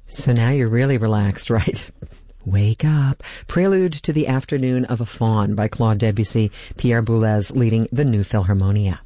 So now you're really relaxed, right? Wake Up. Prelude to the Afternoon of a Faun by Claude Debussy, Pierre Boulez leading the New Philharmonia.